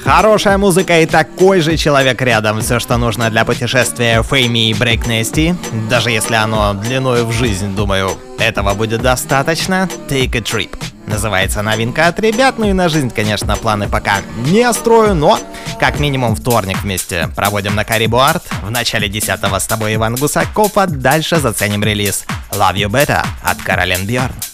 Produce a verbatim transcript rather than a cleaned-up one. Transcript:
Хорошая музыка и такой же человек рядом. Все, что нужно для путешествия Фейми и Break Nasty. Даже если оно длиною в жизнь, думаю, этого будет достаточно. Take a Trip называется новинка от ребят. Ну и на жизнь, конечно, планы пока не строю, но как минимум вторник вместе проводим на Карибу Арт. В начале десятого с тобой Иван Гусаков, а дальше заценим релиз Love You Better от Каролин Бьорн.